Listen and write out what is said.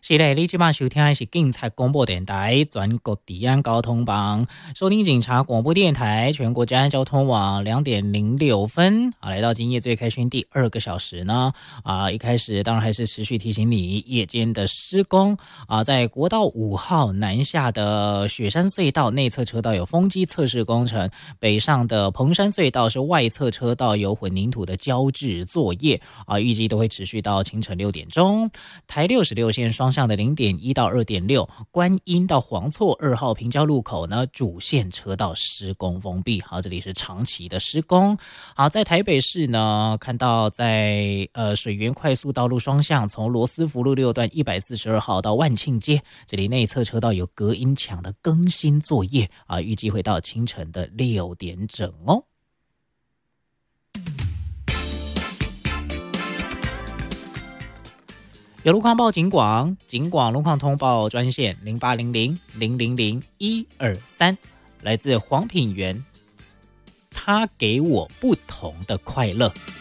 是嘞，你即马收听的是警察广播电台全国治安交通网，收听警察广播电台全国治安交通网2:06来到今夜最开心第2个小时呢一开始当然还是持续提醒你夜间的施工在国道5号南下的雪山隧道内侧车道有风机测试工程，北上的彭山隧道是外侧车道有混凝土的浇制作业预计都会持续到清晨6点钟。台66线双向的0.1到2.6，观音到黄厝2号平交路口呢，主线车道施工封闭。好，这里是长期的施工。好，在台北市呢，看到在水源快速道路双向，从罗斯福路6段142号到万庆街，这里内侧车道有隔音墙的更新作业预计会到清晨的6点整哦。有路况报警广路况通报专线0800000123，来自黄品源，他给我不同的快乐。